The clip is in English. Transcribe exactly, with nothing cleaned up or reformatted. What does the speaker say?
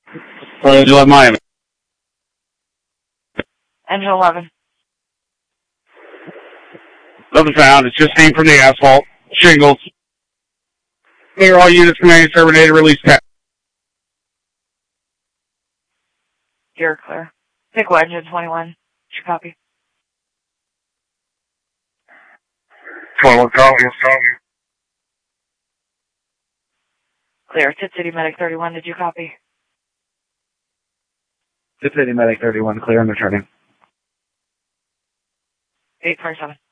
Engine eleven Miami. Engine eleven. Nothing found. It's just steam from the asphalt. Shingles. Clear all units from any terminated release path. You're clear. Pickwa Engine twenty-one. What's your copy? twenty-one copy. Clear. Tip City Medic thirty-one. Did you copy? Tip City Medic thirty-one. Clear and returning. eight twenty-seven.